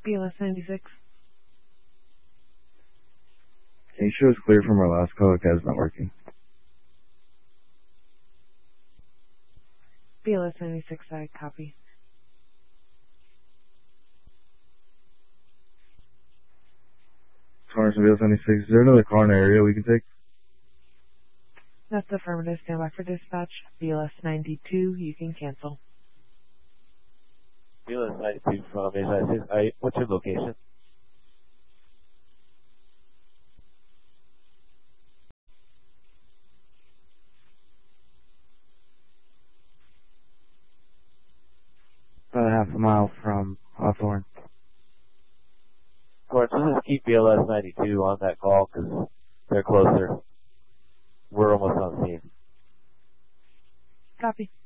BLS 96. Can you show us clear from our last call? It's not working. BLS 96, I copy. Connors and BLS 96, is there another car in the area we can take? That's affirmative. Stand by for dispatch. BLS 92, you can cancel. BLS 92 from H96. What's your location? About a half a mile from Hawthorne. Of course, let's just keep BLS 92 on that call because they're closer. We're almost on scene. Copy.